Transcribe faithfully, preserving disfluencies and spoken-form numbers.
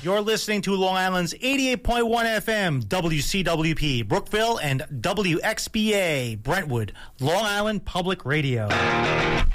You're listening to Long Island's eighty-eight point one F M, W C W P, Brookville, and W X B A, Brentwood, Long Island Public Radio.